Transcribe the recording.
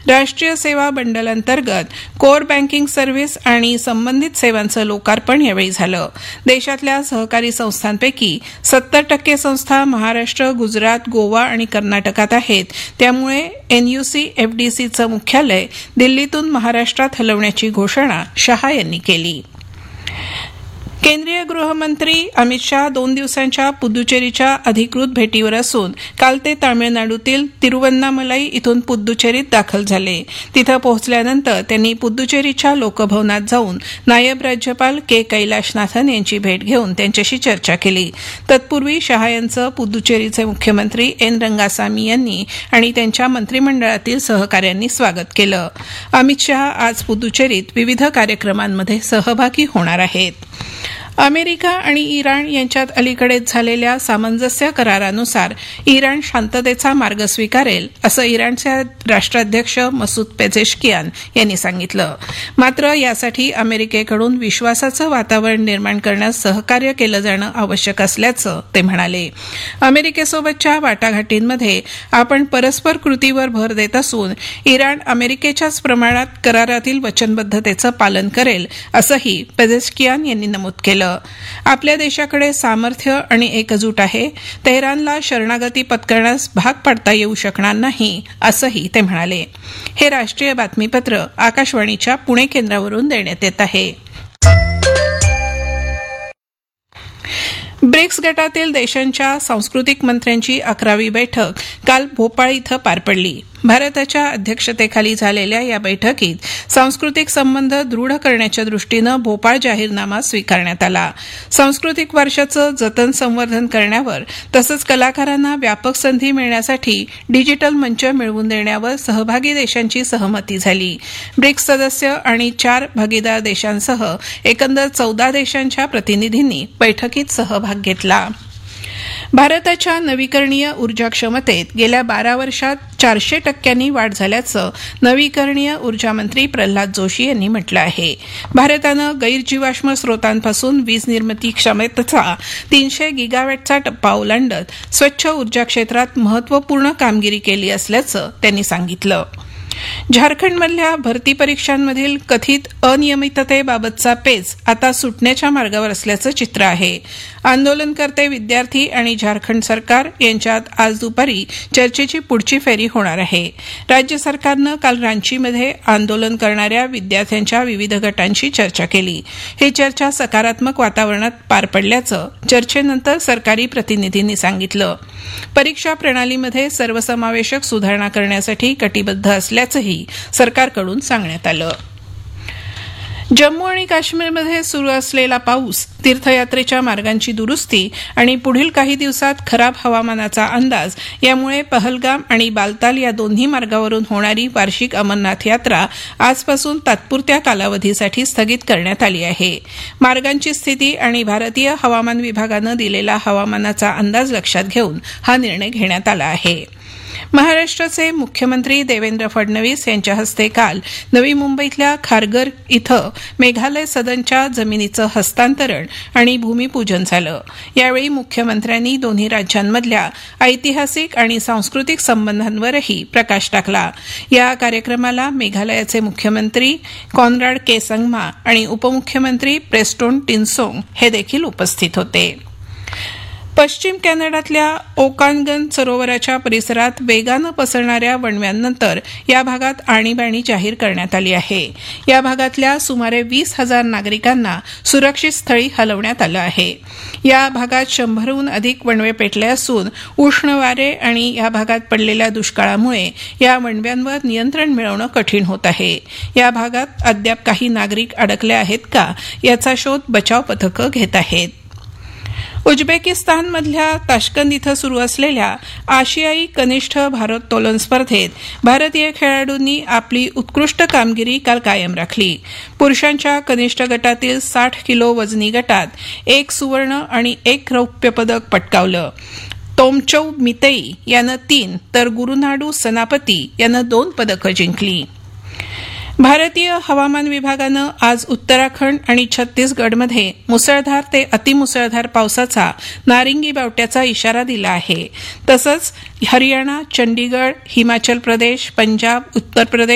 राष्ट्रीय सेवा बंडल अंतर्गत कोर बँकिंग सर्व्हिस आणि संबंधित सेवांचं लोकार्पण यावेळी झालं. देशातल्या सहकारी संस्थांपैकी 70% संस्था महाराष्ट्र, गुजरात, गोवा आणि कर्नाटकात आहेत. त्यामुळे एनयूसी एफडीसीचं मुख्यालय दिल्लीतून महाराष्ट्रात हलवण्याची घोषणा शहा यांनी केली. केंद्रीय गृहमंत्री अमित शाह 2 दिवसांच्या पुद्दुचेरीच्या अधिकृत भेटीवर असून काल ते तामिळनाडूतील तिरुवन्नामलाई इथून पुद्दुचेरीत दाखल झाले. तिथं पोहोचल्यानंतर त्यांनी पुद्दुचेरीच्या लोकभवनात जाऊन नायब राज्यपाल के कैलाशनाथन यांची भेट घेऊन त्यांच्याशी चर्चा केली. तत्पूर्वी शहा यांचं पुद्दुचेरीचे मुख्यमंत्री एन रंगासामी यांनी आणि त्यांच्या मंत्रिमंडळातील सहकाऱ्यांनी स्वागत केलं. अमित शहा आज पुद्दुचेरीत विविध कार्यक्रमांमध्ये सहभागी होणार आहेत. अमेरिका आणि इराण यांच्यात अलीकडेच झालेल्या सामंजस्य करारानुसार इराण शांततेचा मार्ग स्वीकारेल असं इराणचे राष्ट्राध्यक्ष मसूद पेझेशकियान यांनी सांगितलं. मात्र यासाठी अमेरिकेकडून विश्वासाचं वातावरण निर्माण करण्यास सहकार्य केलं जाणं आवश्यक असल्याचं ते म्हणाले. अमेरिकेसोबतच्या वाटाघाटींमध्ये आपण परस्पर कृतीवर भर देत असून इराण अमेरिकेच्याच प्रमाणात करारातील वचनबद्धतेचं पालन करेल असंही पेझेशकियान यांनी नमूद केलं. आपल्या देशाकडे सामर्थ्य आणि एकजूट आहे. तेहरानला शरणागती पत्करण्यास भाग पाडता येऊ शकणार नाही असंही ते म्हणाले. हे राष्ट्रीय बातमीपत्र आकाशवाणीच्या पुणे केंद्रावरून देण्यात येत आहे. ब्रिक्स गटातील देशांच्या सांस्कृतिक मंत्र्यांची 11वी बैठक काल भोपाळ इथं पार पडली. भारताच्या अध्यक्षतेखाली झालेल्या या बैठकीत सांस्कृतिक संबंध दृढ करण्याच्या दृष्टीनं भोपाळ जाहीरनामा स्वीकारण्यात आला. सांस्कृतिक वारशाचं जतन संवर्धन करण्यावर तसंच कलाकारांना व्यापक संधी मिळण्यासाठी डिजिटल मंच मिळवून देण्यावर सहभागी देशांची सहमती झाली. ब्रिक्स सदस्य आणि 4 भागीदार देशांसह एकंदर 14 देशांच्या प्रतिनिधींनी बैठकीत सहभाग घेतला. भारताच्या नवीकरणीय ऊर्जा क्षमतेत गेल्या 12 वर्षात 400% वाढ झाल्याचं नवीकरणीय ऊर्जा मंत्री प्रल्हाद जोशी यांनी म्हटलं आहे. भारतानं गैरजीवाश्म स्रोतांपासून वीज निर्मिती क्षमतेचा 300 गिगावॅटचा टप्पा ओलांडत स्वच्छ ऊर्जा क्षेत्रात महत्त्वपूर्ण कामगिरी केली असल्याचं त्यांनी सांगितलं. झारखंडमधल्या भरती परीक्षांमधील कथित अनियमिततेबाबतचा पेच आता सुटण्याच्या मार्गावर असल्याचं चित्र आहे. आंदोलनकर्ते विद्यार्थी आणि झारखंड सरकार यांच्यात आज दुपारी चर्चेची पुढची फेरी होणार आहे. राज्य सरकारनं काल रांचीमध्ये आंदोलन करणाऱ्या विद्यार्थ्यांच्या विविध गटांशी चर्चा केली. ही चर्चा सकारात्मक वातावरणात पार पडल्याचं चर्चेनंतर सरकारी प्रतिनिधींनी सांगितलं. परीक्षा प्रणालीमध्ये सर्वसमावेशक सुधारणा करण्यासाठी कटिबद्ध असल्याचंही सरकारकडून सांगण्यात आलं. जम्मू आणि काश्मीरमध्ये सुरू असलेला पाऊस, तीर्थयात्रेच्या मार्गांची दुरुस्ती आणि पुढील काही दिवसात खराब हवामानाचा अंदाज यामुळे पहलगाम आणि बालताल या दोन्ही मार्गावरून होणारी वार्षिक अमरनाथ यात्रा आजपासून तात्पुरत्या कालावधीसाठी स्थगित करण्यात आली आहे. मार्गांची स्थिती आणि भारतीय हवामान विभागानं दिलेला हवामानाचा अंदाज लक्षात घेऊन हा निर्णय घेण्यात आला आहे. महाराष्ट्राचे मुख्यमंत्री देवेंद्र फडणवीस यांच्या हस्ते काल नवी मुंबईतल्या खारघर इथं मेघालय सदनच्या जमिनीचं हस्तांतरण आणि भूमिपूजन झालं. यावेळी मुख्यमंत्र्यांनी दोन्ही राज्यांमधल्या ऐतिहासिक आणि सांस्कृतिक संबंधांवरही प्रकाश टाकला. या कार्यक्रमाला मेघालयाचे मुख्यमंत्री कॉनराड के संगमा आणि उपमुख्यमंत्री प्रेस्टोन टिन्सोंग हे देखील उपस्थित होते. पश्चिम कॅनडातल्या ओकानगन सरोवराच्या परिसरात वेगानं पसरणाऱ्या वणव्यांनंतर या भागात आणीबाणी जाहीर करण्यात आली आहे. या भागातल्या सुमारे 20,000 नागरिकांना सुरक्षित स्थळी हलवण्यात आलं आहे. या भागात 100हून अधिक वणवे पेटले असून उष्ण वारे आणि या भागात पडलेल्या दुष्काळामुळे या वणव्यांवर नियंत्रण मिळवणं कठीण होत आहे. या भागात अद्याप काही नागरिक अडकले आहेत का याचा शोध बचाव पथकं घेत आहेत. उझबेकिस्तानमधल्या ताश्कंद इथं सुरू असलेल्या आशियाई कनिष्ठ भारोत्तोलन स्पर्धेत भारतीय खेळाडूंनी आपली उत्कृष्ट कामगिरी काल कायम राखली. पुरुषांच्या कनिष्ठ गटातील 60 किलो वजनी गटात 1 सुवर्ण आणि 1 रौप्य पदक पटकावलं. तोमचौ मितेई यानं 3 तर गुरुनाडू सनापती यानं 2 पदकं जिंकली. भारतीय हवामान विभागानं आज उत्तराखंड आणि छत्तीसगडमध्ये मुसळधार ते अतिमुसळधार पावसाचा नारिंगी बावट्याचा इशारा दिला आहे. तसंच हरियाणा, चंडीगड, हिमाचल प्रदेश, पंजाब, उत्तर प्रदेश